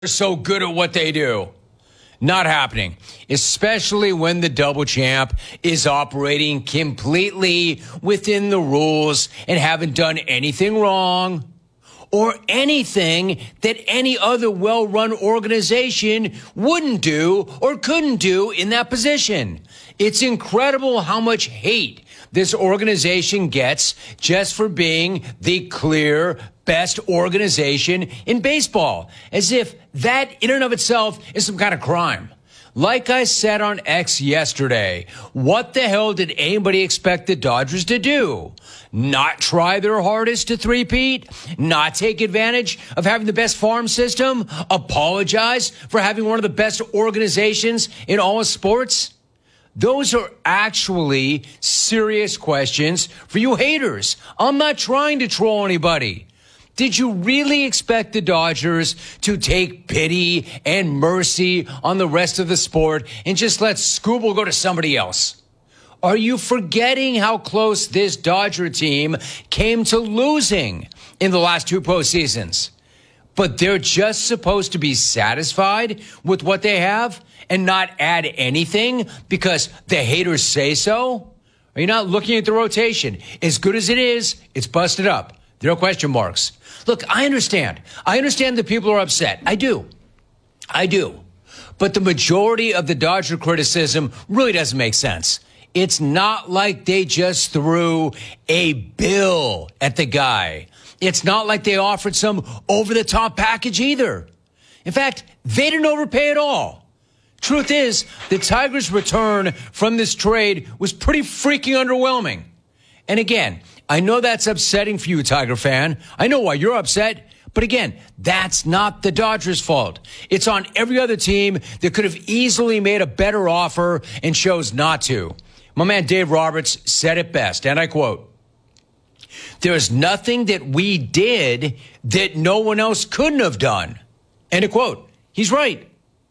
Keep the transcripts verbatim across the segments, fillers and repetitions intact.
so good at what they do. Not happening, especially when the double champ is operating completely within the rules and haven't done anything wrong or anything that any other well-run organization wouldn't do or couldn't do in that position. It's incredible how much hate this organization gets just for being the clear best organization in baseball, as if that in and of itself is some kind of crime. Like I said on X yesterday, what the hell did anybody expect the Dodgers to do? Not try their hardest to three-peat? Not take advantage of having the best farm system? Apologize for having one of the best organizations in all of sports? Those are actually serious questions for you haters. I'm not trying to troll anybody. Did you really expect the Dodgers to take pity and mercy on the rest of the sport and just let Scooble go to somebody else? Are you forgetting how close this Dodger team came to losing in the last two postseasons? But they're just supposed to be satisfied with what they have and not add anything because the haters say so? Are you not looking at the rotation? As good as it is, it's busted up. There are question marks. Look, I understand. I understand that people are upset. I do. I do. But the majority of the Dodger criticism really doesn't make sense. It's not like they just threw a bill at the guy. It's not like they offered some over-the-top package either. In fact, they didn't overpay at all. Truth is, the Tigers' return from this trade was pretty freaking underwhelming. And again, I know that's upsetting for you, Tiger fan. I know why you're upset. But again, that's not the Dodgers' fault. It's on every other team that could have easily made a better offer and chose not to. My man Dave Roberts said it best, and I quote, "There's nothing that we did that no one else couldn't have done." End of quote. He's right.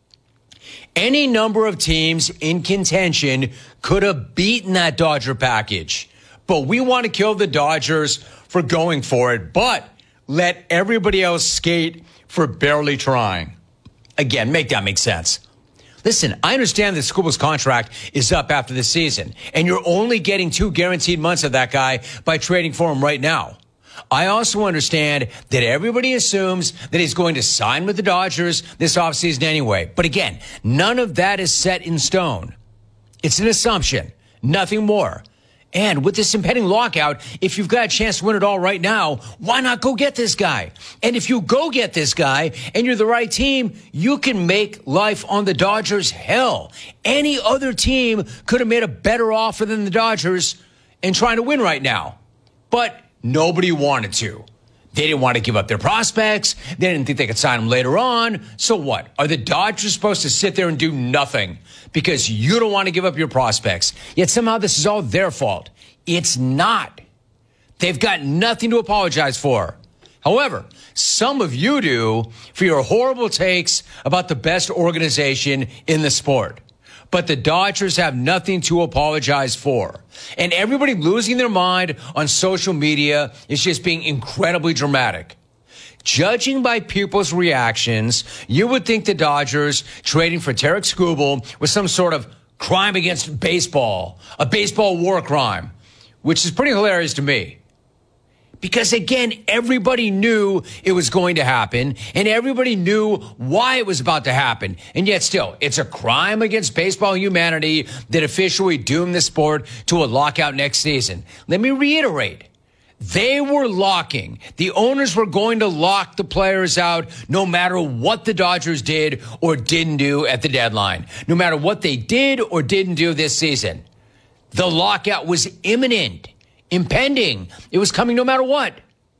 Any number of teams in contention could have beaten that Dodger package. But we want to kill the Dodgers for going for it, but let everybody else skate for barely trying. Again, make that make sense. Listen, I understand that Scooble's contract is up after the season, and you're only getting two guaranteed months of that guy by trading for him right now. I also understand that everybody assumes that he's going to sign with the Dodgers this offseason anyway. But again, none of that is set in stone. It's an assumption, nothing more. And with this impending lockout, if you've got a chance to win it all right now, why not go get this guy? And if you go get this guy and you're the right team, you can make life on the Dodgers hell. Any other team could have made a better offer than the Dodgers and trying to win right now. But nobody wanted to. They didn't want to give up their prospects. They didn't think they could sign them later on. So what? Are the Dodgers supposed to sit there and do nothing because you don't want to give up your prospects? Yet somehow this is all their fault. It's not. They've got nothing to apologize for. However, some of you do for your horrible takes about the best organization in the sport. But the Dodgers have nothing to apologize for. And everybody losing their mind on social media is just being incredibly dramatic. Judging by people's reactions, you would think the Dodgers trading for Tarik Skubal was some sort of crime against baseball, a baseball war crime, which is pretty hilarious to me. Because, again, everybody knew it was going to happen, and everybody knew why it was about to happen. And yet still, it's a crime against baseball humanity that officially doomed the sport to a lockout next season. Let me reiterate. They were locking. The owners were going to lock the players out no matter what the Dodgers did or didn't do at the deadline. No matter what they did or didn't do this season. The lockout was imminent. Impending. It was coming no matter what.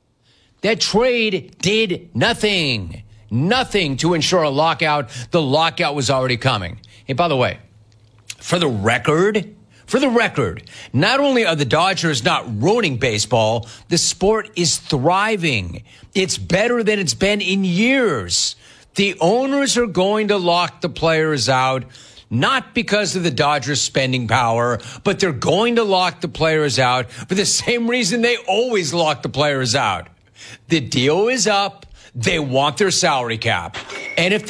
That trade did nothing. Nothing to ensure a lockout. The lockout was already coming. Hey, by the way, for the record, for the record, not only are the Dodgers not ruining baseball, the sport is thriving. It's better than it's been in years. The owners are going to lock the players out. Not because of the Dodgers' spending power, but they're going to lock the players out for the same reason they always lock the players out. The deal is up. They want their salary cap. And if